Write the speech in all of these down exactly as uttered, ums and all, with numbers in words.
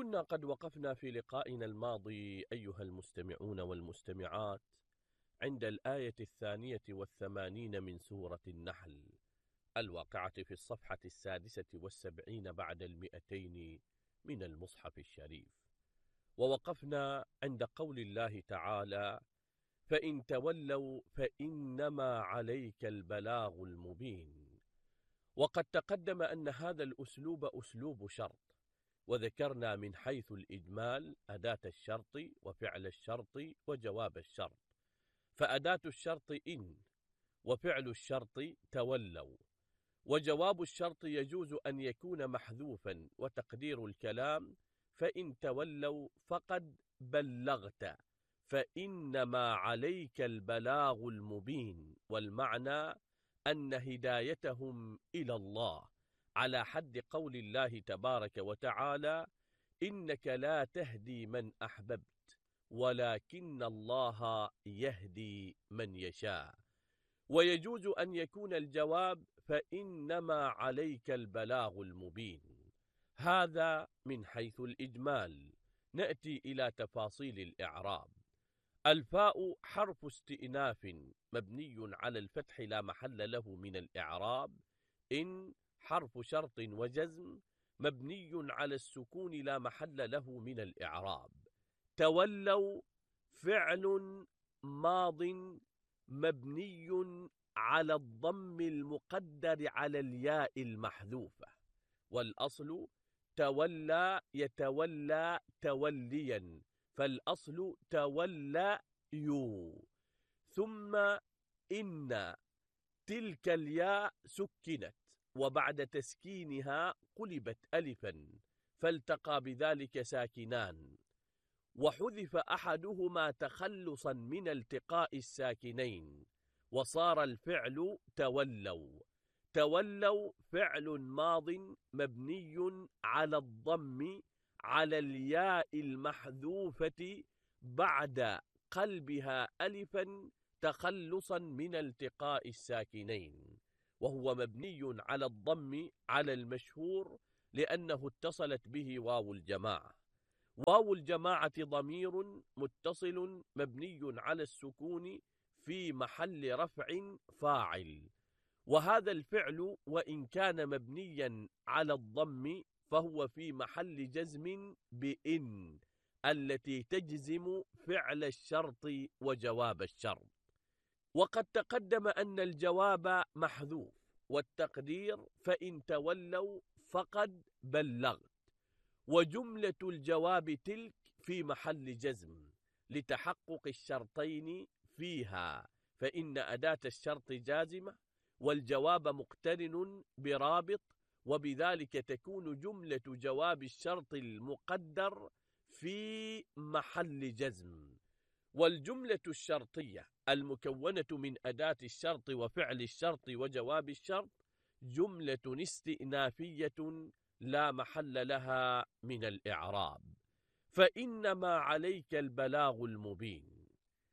كنا قد وقفنا في لقائنا الماضي أيها المستمعون والمستمعات عند الآية الثانية والثمانين من سورة النحل الواقعة في الصفحة السادسة والسبعين بعد المئتين من المصحف الشريف، ووقفنا عند قول الله تعالى: فإن تولوا فإنما عليك البلاغ المبين. وقد تقدم أن هذا الأسلوب أسلوب شرط، وذكرنا من حيث الإجمال أداة الشرط وفعل الشرط وجواب الشرط. فأداة الشرط إن، وفعل الشرط تولوا، وجواب الشرط يجوز أن يكون محذوفا، وتقدير الكلام: فإن تولوا فقد بلغت، فإنما عليك البلاغ المبين. والمعنى أن هدايتهم إلى الله، على حد قول الله تبارك وتعالى: إنك لا تهدي من أحببت ولكن الله يهدي من يشاء. ويجوز أن يكون الجواب: فإنما عليك البلاغ المبين. هذا من حيث الإجمال. نأتي إلى تفاصيل الإعراب. الفاء حرف استئناف مبني على الفتح لا محل له من الإعراب. إن حرف شرط وجزم مبني على السكون لا محل له من الإعراب. تولوا فعل ماض مبني على الضم المقدر على الياء المحذوفة، والأصل تولى يتولى توليا، فالأصل تولى يو. ثم إن تلك الياء سكنت، وبعد تسكينها قلبت ألفا، فالتقى بذلك ساكنان، وحذف أحدهما تخلصا من التقاء الساكنين، وصار الفعل تولوا. تولوا فعل ماض مبني على الضم على الياء المحذوفة بعد قلبها ألفا تخلصا من التقاء الساكنين، وهو مبني على الضم على المشهور لأنه اتصلت به واو الجماعة. واو الجماعة ضمير متصل مبني على السكون في محل رفع فاعل. وهذا الفعل وإن كان مبنيا على الضم فهو في محل جزم بإن التي تجزم فعل الشرط وجواب الشرط. وقد تقدم أن الجواب محذوف، والتقدير: فإن تولوا فقد بلغت. وجملة الجواب تلك في محل جزم لتحقق الشرطين فيها، فإن أداة الشرط جازمة والجواب مقترن برابط، وبذلك تكون جملة جواب الشرط المقدر في محل جزم. والجملة الشرطية المكونة من أداة الشرط وفعل الشرط وجواب الشرط جملة استئنافية لا محل لها من الإعراب. فإنما عليك البلاغ المبين.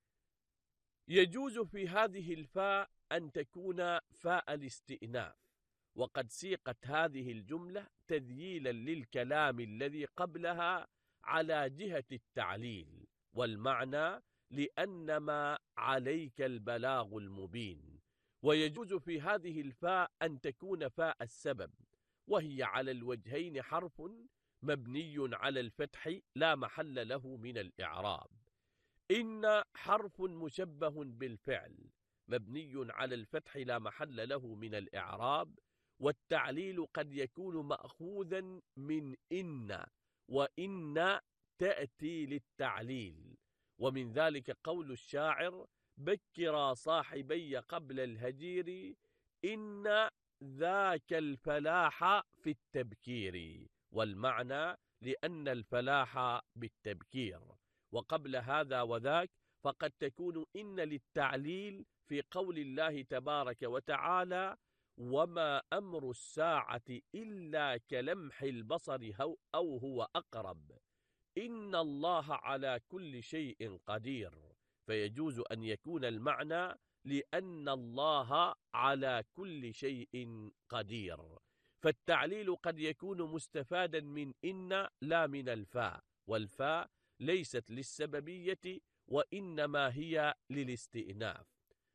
يجوز في هذه الفاء أن تكون فاء الاستئناف، وقد سيقت هذه الجملة تذييلا للكلام الذي قبلها على جهة التعليل، والمعنى: لأنما عليك البلاغ المبين. ويجوز في هذه الفاء أن تكون فاء السبب، وهي على الوجهين حرف مبني على الفتح لا محل له من الإعراب. إن حرف مشبه بالفعل مبني على الفتح لا محل له من الإعراب، والتعليل قد يكون مأخوذا من إن، وإن تأتي للتعليل. ومن ذلك قول الشاعر: بكرا صاحبي قبل الهجير إن ذاك الفلاح في التبكير. والمعنى: لأن الفلاح بالتبكير. وقبل هذا وذاك فقد تكون إن للتعليل في قول الله تبارك وتعالى: وما أمر الساعة إلا كلمح البصر أو هو أقرب إن الله على كل شيء قدير. فيجوز أن يكون المعنى: لأن الله على كل شيء قدير. فالتعليل قد يكون مستفادا من إن لا من الفاء، والفاء ليست للسببية وإنما هي للاستئناف.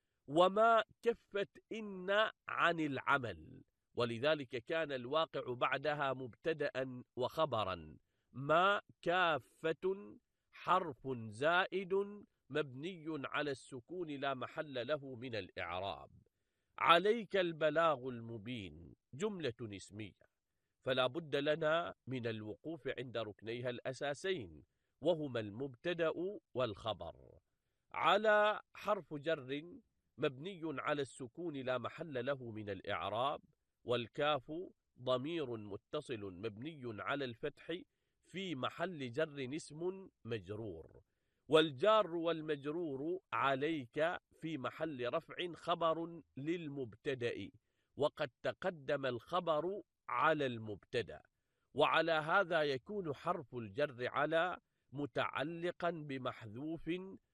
وما كفت إن عن العمل، ولذلك كان الواقع بعدها مبتدأ وخبرا. ما كافة حرف زائد مبني على السكون لا محل له من الإعراب. عليك البلاغ المبين جملة اسمية، فلا بد لنا من الوقوف عند ركنيها الأساسين، وهما المبتدأ والخبر. على حرف جر مبني على السكون لا محل له من الإعراب، والكاف ضمير متصل مبني على الفتح في محل جر اسم مجرور، والجار والمجرور عليك في محل رفع خبر للمبتدأ، وقد تقدم الخبر على المبتدأ. وعلى هذا يكون حرف الجر على متعلقا بمحذوف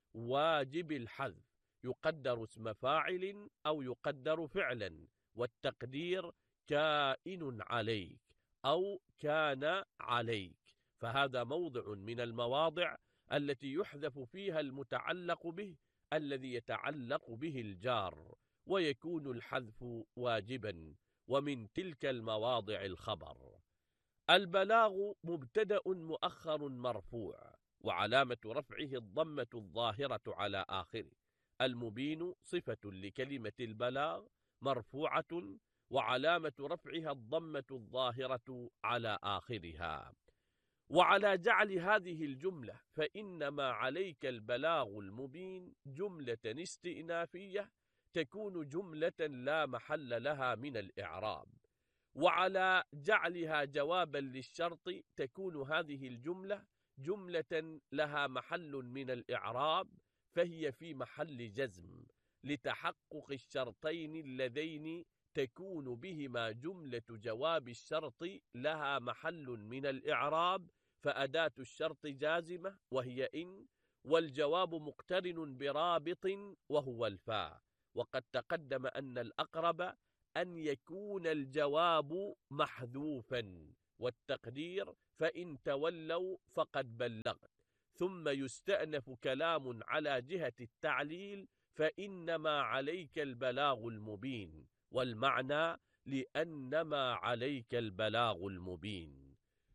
واجب الحذف، يقدر اسم فاعل أو يقدر فعلا، والتقدير كائن عليك أو كان عليك. فهذا موضع من المواضع التي يحذف فيها المتعلق به الذي يتعلق به الجار، ويكون الحذف واجبا، ومن تلك المواضع الخبر. البلاغ مبتدأ مؤخر مرفوع، وعلامة رفعه الضمة الظاهرة على آخره. المبين صفة لكلمة البلاغ مرفوعة، وعلامة رفعها الضمة الظاهرة على آخرها. وعلى جعل هذه الجملة فإنما عليك البلاغ المبين جملة استئنافية تكون جملة لا محل لها من الإعراب، وعلى جعلها جوابا للشرط تكون هذه الجملة جملة لها محل من الإعراب، فهي في محل جزم لتحقق الشرطين اللذين تكون بهما جملة جواب الشرط لها محل من الإعراب، فأداة الشرط جازمة وهي إن، والجواب مقترن برابط وهو الفاء. وقد تقدم أن الأقرب أن يكون الجواب محذوفا، والتقدير فإن تولوا فقد بلغت، ثم يستأنف كلام على جهة التعليل فإنما عليك البلاغ المبين، والمعنى لأنما عليك البلاغ المبين.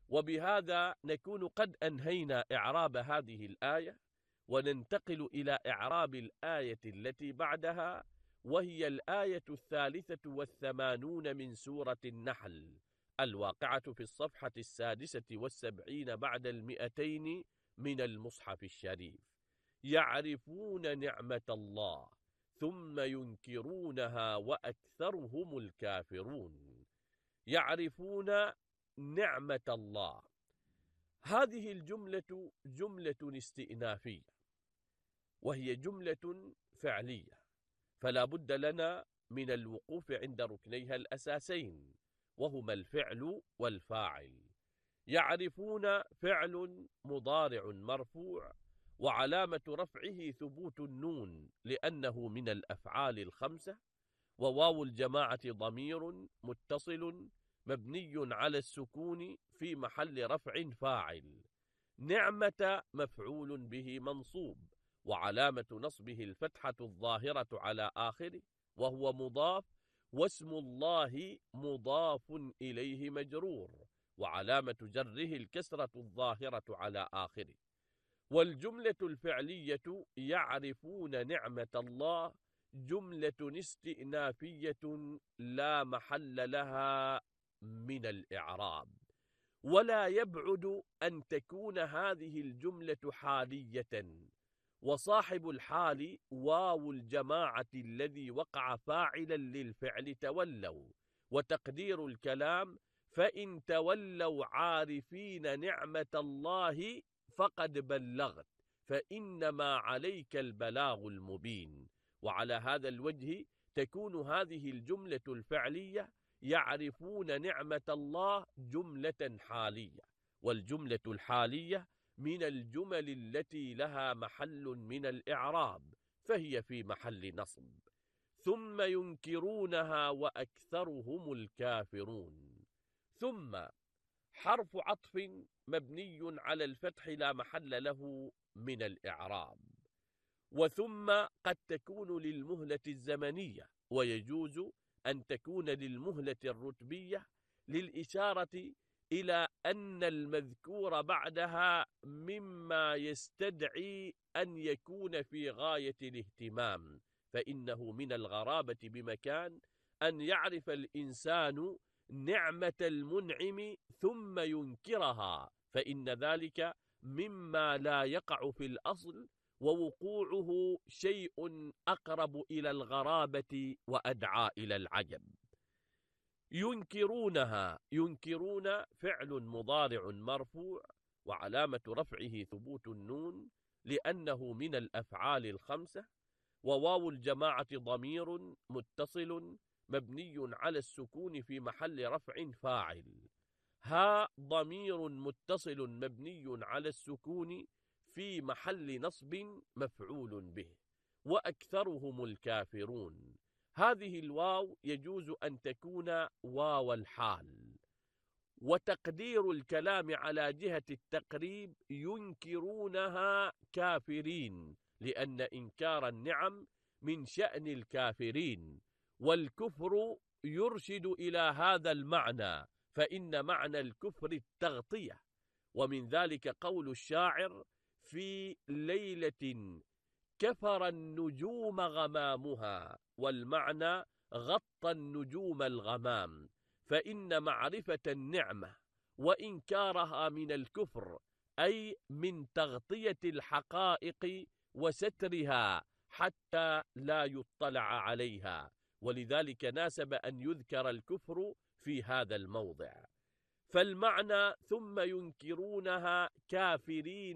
وبهذا نكون قد أنهينا إعراب هذه الآية، وننتقل إلى إعراب الآية التي بعدها، وهي الآية الثالثة والثمانون من سورة النحل، الواقعة في الصفحة السادسة والسبعين بعد المئتين من المصحف الشريف. يعرفون نعمة الله ثم ينكرونها وأكثرهم الكافرون. يعرفون نعمة الله، هذه الجملة جملة استئنافية، وهي جملة فعلية، فلا بد لنا من الوقوف عند ركنيها الأساسين، وهما الفعل والفاعل. يعرفون فعل مضارع مرفوع، وعلامة رفعه ثبوت النون لأنه من الأفعال الخمسة، وواو الجماعة ضمير متصل مبني على السكون في محل رفع فاعل. نعمة مفعول به منصوب، وعلامة نصبه الفتحة الظاهرة على آخره وهو مضاف، واسم الله مضاف إليه مجرور، وعلامة جره الكسرة الظاهرة على آخره. والجملة الفعلية يعرفون نعمة الله جملة استئنافية لا محل لها من الإعراب، ولا يبعد أن تكون هذه الجملة حالية، وصاحب الحال واو الجماعة الذي وقع فاعلا للفعل تولوا، وتقدير الكلام فإن تولوا عارفين نعمة الله فقد بلغت فإنما عليك البلاغ المبين. وعلى هذا الوجه تكون هذه الجملة الفعلية يعرفون نعمة الله جملة حالية، والجملة الحالية من الجمل التي لها محل من الإعراب، فهي في محل نصب. ثم ينكرونها وأكثرهم الكافرون. ثم حرف عطف مبني على الفتح لا محل له من الإعراب. وثم قد تكون للمهلة الزمنية، ويجوز أن تكون للمهلة الرتبية، للإشارة إلى أن المذكور بعدها مما يستدعي أن يكون في غاية الاهتمام، فإنه من الغرابة بمكان أن يعرف الإنسان نعمة المنعم ثم ينكرها، فإن ذلك مما لا يقع في الأصل، ووقوعه شيء أقرب إلى الغرابة وأدعى إلى العجب. ينكرونها، ينكرون فعل مضارع مرفوع وعلامة رفعه ثبوت النون لأنه من الأفعال الخمسة، وواو الجماعة ضمير متصل مبني على السكون في محل رفع فاعل. ها ضمير متصل مبني على السكون في محل نصب مفعول به. وأكثرهم الكافرون، هذه الواو يجوز أن تكون واو الحال، وتقدير الكلام على جهة التقريب ينكرونها كافرين، لأن إنكار النعم من شأن الكافرين، والكفر يرشد إلى هذا المعنى، فإن معنى الكفر التغطية. ومن ذلك قول الشاعر: في ليلة كفر النجوم غمامها، والمعنى غطى النجوم الغمام، فإن معرفة النعمة وإنكارها من الكفر، أي من تغطية الحقائق وسترها حتى لا يطلع عليها، ولذلك ناسب أن يذكر الكفر في هذا الموضع. فالمعنى ثم ينكرونها كافرين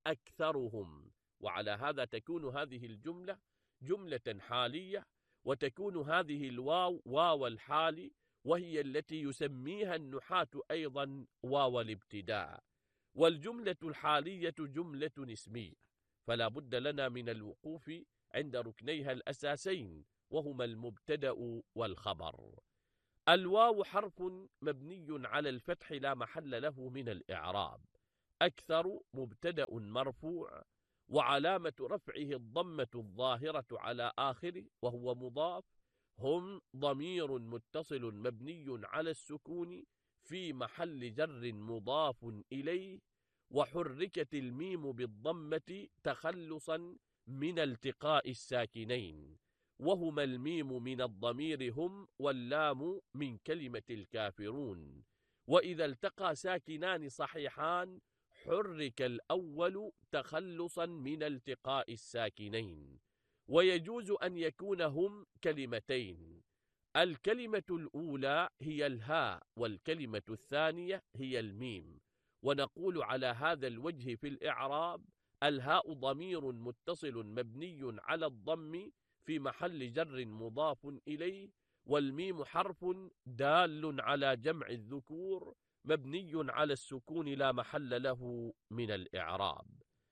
أكثرهم، وعلى هذا تكون هذه الجملة جملة حالية، وتكون هذه الواو واو الحال، وهي التي يسميها النحاة أيضا واو الابتداء. والجملة الحالية جملة اسمية، فلا بد لنا من الوقوف عند ركنيها الأساسين، وهما المبتدأ والخبر. الواو حرف مبني على الفتح لا محل له من الإعراب. أكثر مبتدأ مرفوع، وعلامة رفعه الضمة الظاهرة على آخره وهو مضاف. هم ضمير متصل مبني على السكون في محل جر مضاف إليه، وحركت الميم بالضمة تخلصا من التقاء الساكنين، وهما الميم من الضمير هم، واللام من كلمة الكافرون. وإذا التقى ساكنان صحيحان حرك الأول تخلصا من التقاء الساكنين. ويجوز أن يكون هم كلمتين، الكلمة الأولى هي الهاء، والكلمة الثانية هي الميم. ونقول على هذا الوجه في الإعراب: الهاء ضمير متصل مبني على الضم في محل جر مضاف إليه، والميم حرف دال على جمع الذكور مبني على السكون لا محل له من الإعراب.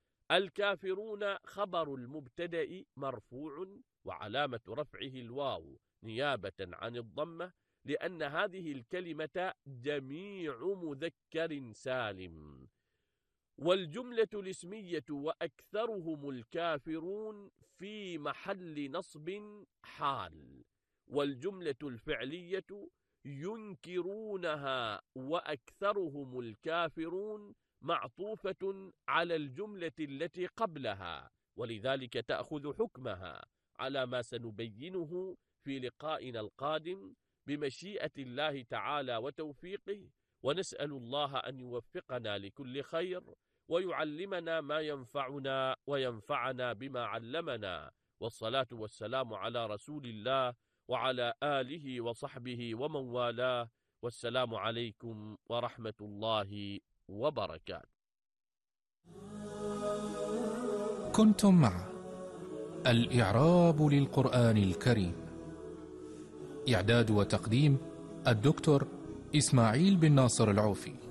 الكافرون خبر المبتدأ مرفوع، وعلامة رفعه الواو نيابة عن الضمة، لأن هذه الكلمة جميع مذكر سالم. والجملة الاسمية وأكثرهم الكافرون في محل نصب حال. والجملة الفعلية ينكرونها وأكثرهم الكافرون معطوفة على الجملة التي قبلها، ولذلك تأخذ حكمها على ما سنبينه في لقائنا القادم بمشيئة الله تعالى وتوفيقه. ونسأل الله أن يوفقنا لكل خير، ويعلمنا ما ينفعنا وينفعنا بما علمنا. والصلاة والسلام على رسول الله وعلى آله وصحبه ومن والاه، والسلام عليكم ورحمة الله وبركاته. كنتم مع الإعراب للقرآن الكريم، إعداد وتقديم الدكتور إسماعيل بن ناصر العوفي.